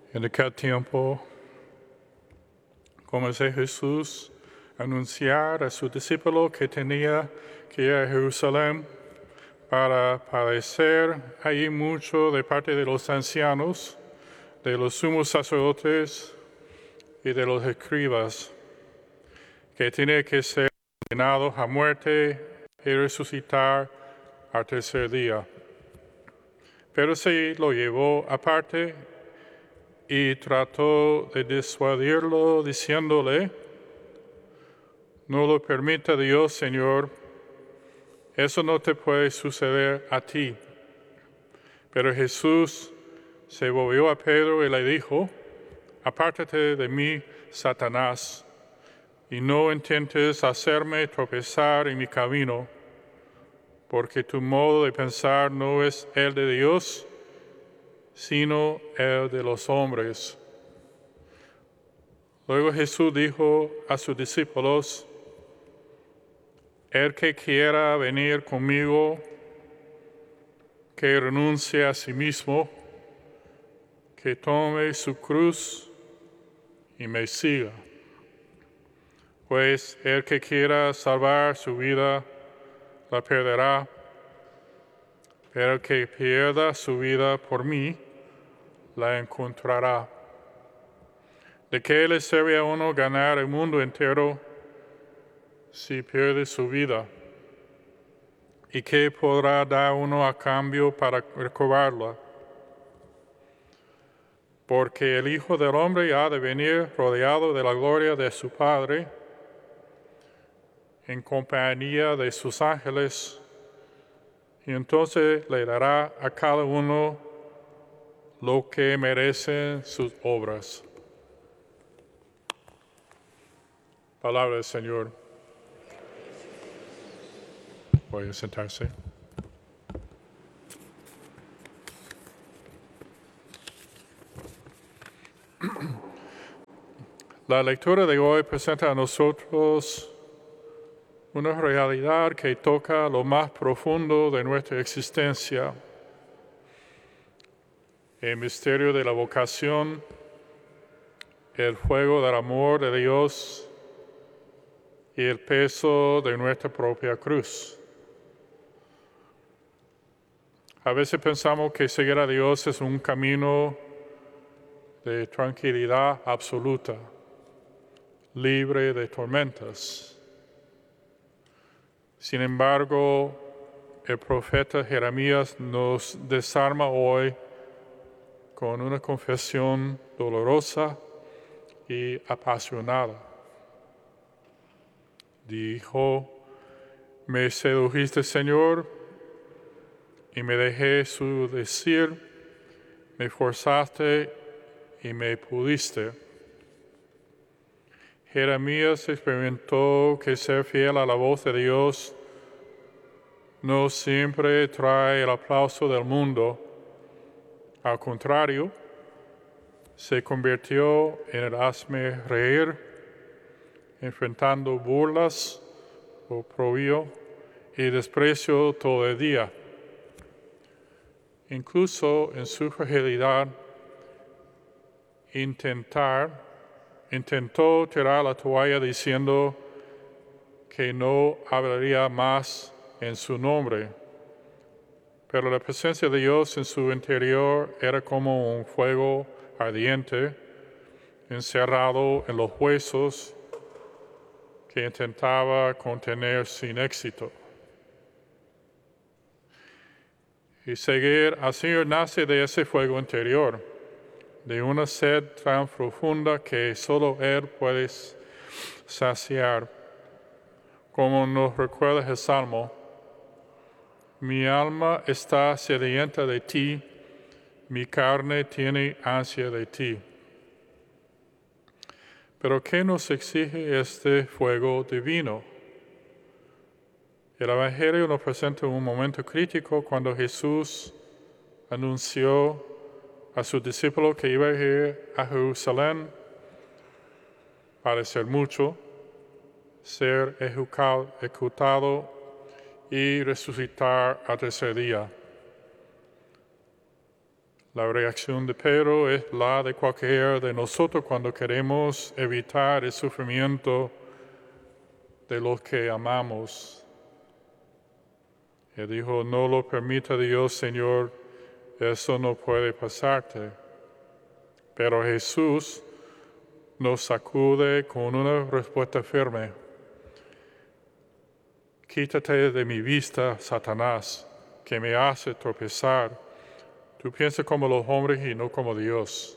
En aquel tiempo, comenzó Jesús a anunciar a sus discípulos que tenía que ir a Jerusalén para padecer allí mucho de parte de los ancianos, de los sumos sacerdotes y de los escribas, que tenía que ser condenado a muerte y resucitar al tercer día. Pero se lo llevó aparte y trató de disuadirlo diciéndole: no lo permita Dios, Señor, eso no te puede suceder a ti. Pero Jesús se volvió a Pedro y le dijo: apártate de mí, Satanás, y no intentes hacerme tropezar en mi camino, porque tu modo de pensar no es el de Dios, sino el de los hombres. Luego Jesús dijo a sus discípulos: el que quiera venir conmigo, que renuncie a sí mismo, que tome su cruz y me siga. Pues el que quiera salvar su vida, la perderá, pero el que pierda su vida por mí, la encontrará. ¿De qué le sirve a uno ganar el mundo entero si pierde su vida? ¿Y qué podrá dar uno a cambio para recobrarla? Porque el Hijo del Hombre ha de venir rodeado de la gloria de su Padre, en compañía de sus ángeles, y entonces le dará a cada uno lo que merecen sus obras. Palabra del Señor. Puede sentarse. La lectura de hoy presenta a nosotros una realidad que toca lo más profundo de nuestra existencia: el misterio de la vocación, el fuego del amor de Dios y el peso de nuestra propia cruz. A veces pensamos que seguir a Dios es un camino de tranquilidad absoluta, libre de tormentas. Sin embargo, el profeta Jeremías nos desarma hoy con una confesión dolorosa y apasionada. Dijo: me sedujiste, Señor, y me dejé seducir, me forzaste y me pudiste. Jeremías experimentó que ser fiel a la voz de Dios no siempre trae el aplauso del mundo. Al contrario, se convirtió en el hazme reír, enfrentando burlas, oprobio y desprecio todo el día. Incluso en su fragilidad, intentó tirar la toalla diciendo que no hablaría más en su nombre. Pero la presencia de Dios en su interior era como un fuego ardiente, encerrado en los huesos, que intentaba contener sin éxito. Y seguir al Señor nace de ese fuego interior, de una sed tan profunda que solo Él puede saciar. Como nos recuerda el Salmo: mi alma está sedienta de ti, mi carne tiene ansia de ti. Pero ¿qué nos exige este fuego divino? El Evangelio nos presenta un momento crítico cuando Jesús anunció a sus discípulos que iba a ir a Jerusalén, padecer mucho, ser ejecutado y resucitar al tercer día. La reacción de Pedro es la de cualquiera de nosotros cuando queremos evitar el sufrimiento de los que amamos. Él dijo, no lo permita Dios, Señor, eso no puede pasarte. Pero Jesús nos sacude con una respuesta firme. Quítate de mi vista, Satanás, que me hace tropezar. Tú piensas como los hombres y no como Dios.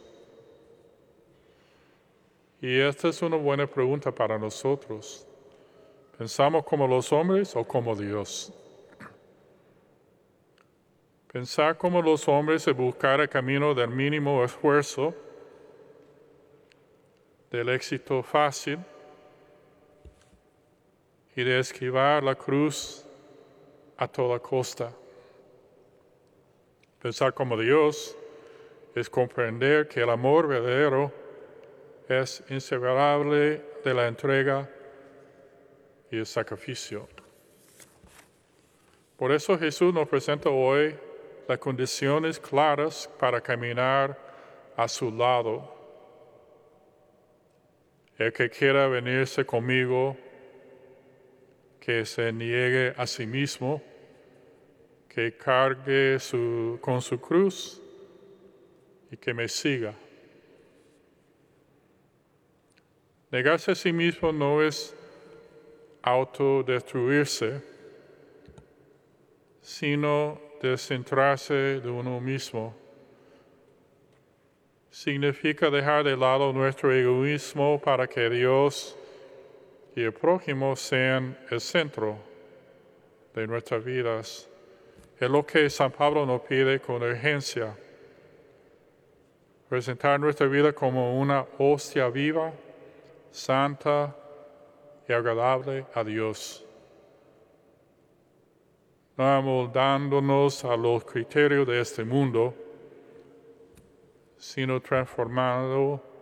Y esta es una buena pregunta para nosotros. ¿Pensamos como los hombres o como Dios? Pensar como los hombres es buscar el camino del mínimo esfuerzo, del éxito fácil y de esquivar la cruz a toda costa. Pensar como Dios es comprender que el amor verdadero es inseparable de la entrega y el sacrificio. Por eso Jesús nos presenta hoy las condiciones claras para caminar a su lado. El que quiera venirse conmigo, que se niegue a sí mismo, que cargue con su cruz y que me siga. Negarse a sí mismo no es autodestruirse, sino descentrarse de uno mismo. Significa dejar de lado nuestro egoísmo para que Dios y el prójimo sean el centro de nuestras vidas. Es lo que San Pablo nos pide con urgencia. Presentar nuestra vida como una hostia viva, santa y agradable a Dios. No amoldándonos a los criterios de este mundo, sino transformando